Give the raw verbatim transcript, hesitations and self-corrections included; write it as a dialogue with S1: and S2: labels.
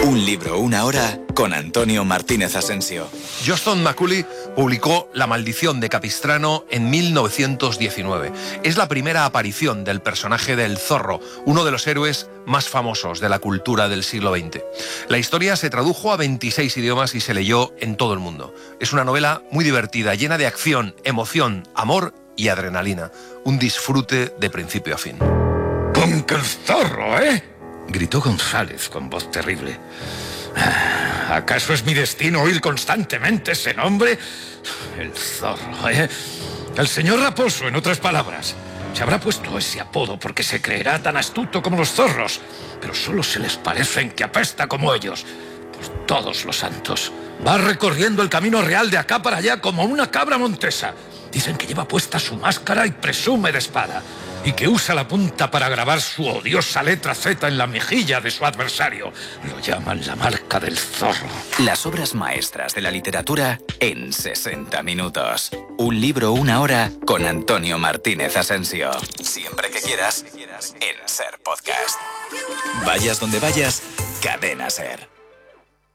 S1: Un libro, una hora, con Antonio Martínez Asensio.
S2: Johnston Macaulay publicó La maldición de Capistrano en mil novecientos diecinueve. Es la primera aparición del personaje del Zorro, uno de los héroes más famosos de la cultura del siglo veinte. La historia se tradujo a veintiséis idiomas y se leyó en todo el mundo. Es una novela muy divertida, llena de acción, emoción, amor y adrenalina. Un disfrute de principio a fin.
S3: ¡Con que el zorro, eh! Gritó González con voz terrible. ¿Acaso es mi destino oír constantemente ese nombre? El zorro, ¿eh? El señor Raposo, en otras palabras. Se habrá puesto ese apodo porque se creerá tan astuto como los zorros, pero solo se les parecen que apesta como ellos. Por todos los santos. Va recorriendo el camino real de acá para allá como una cabra montesa. Dicen que lleva puesta su máscara y presume de espada, y que usa la punta para grabar su odiosa letra Z en la mejilla de su adversario. Lo llaman la marca del zorro.
S1: Las obras maestras de la literatura en sesenta minutos. Un libro, una hora, con Antonio Martínez Asensio. Siempre que quieras, en Ser Podcast. Vayas donde vayas, Cadena Ser.